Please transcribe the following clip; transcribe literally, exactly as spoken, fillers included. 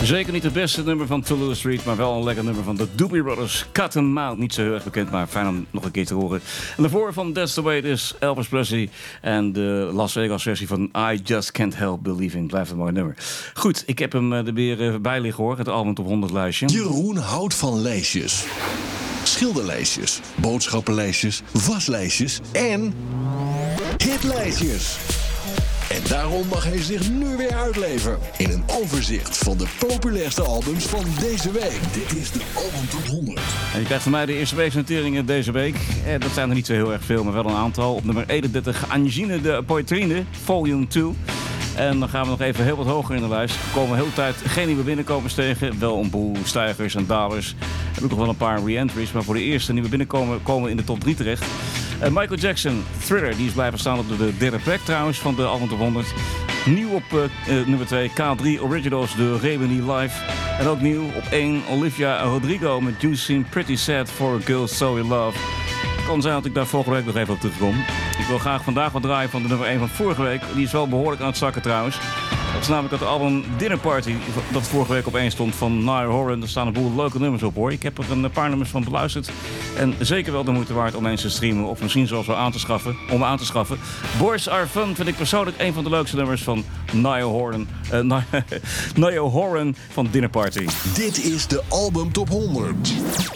Zeker niet het beste nummer van Toulouse Street, maar wel een lekker nummer van de Doobie Brothers. Cut 'em Out. Niet zo heel erg bekend, maar fijn om nog een keer te horen. En daarvoor van That's the Way It Is, Elvis Presley. En de Las Vegas versie van I Just Can't Help Believing. Blijft een mooi nummer. Goed, ik heb hem er weer bij liggen hoor, het album Top honderd lijstje. Jeroen houdt van lijstjes. Schilderlijstjes, boodschappenlijstjes, waslijstjes en hitlijstjes. En daarom mag hij zich nu weer uitleven in een overzicht van de populairste albums van deze week. Dit is de Album Top honderd. En je krijgt van mij de eerste weeknoteringen deze week. Eh, dat zijn er niet zo heel erg veel, maar wel een aantal. Op nummer eenendertig, Angine de Poitrine, Volume twee. En dan gaan we nog even heel wat hoger in de lijst. Er komen heel de tijd geen nieuwe binnenkomers tegen. Wel een boel stijgers en dalers. En ook nog wel een paar re-entries. Maar voor de eerste nieuwe binnenkomen komen in de top drie terecht. Uh, Michael Jackson, Thriller, die is blijven staan op de derde plek trouwens van de Album Top honderd. Nieuw op uh, uh, nummer twee, K drie Originals, de Rebony Live. En ook nieuw op één, Olivia Rodrigo met You Seem Pretty Sad for a Girl So In Love. Het kan zijn dat ik daar volgende week nog even op terugkom. Ik wil graag vandaag wat draaien van de nummer één van vorige week. Die is wel behoorlijk aan het zakken trouwens. Dat is namelijk het album Dinner Party, dat vorige week op één stond van Niall Horan. Er staan een boel leuke nummers op hoor. Ik heb er een paar nummers van beluisterd. En zeker wel de moeite waard om eens te streamen. Of misschien zelfs wel aan te schaffen. Om aan te schaffen. Boys Are Fun vind ik persoonlijk een van de leukste nummers van Niall Horan. Uh, Niall Horan van Dinner Party. Dit is de Album Top honderd.